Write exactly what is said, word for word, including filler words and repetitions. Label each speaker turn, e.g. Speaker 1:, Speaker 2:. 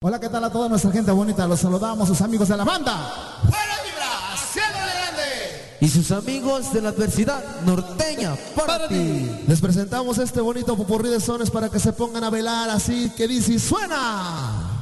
Speaker 1: Hola, ¿qué tal a toda nuestra gente bonita? Los saludamos, sus amigos de la banda.
Speaker 2: ¡Buena vibra! ¡Haciéndole grande!
Speaker 3: Y sus amigos de la adversidad norteña para, para ti.
Speaker 1: Les presentamos este bonito popurrí de sones para que se pongan a bailar así que dice, ¡suena!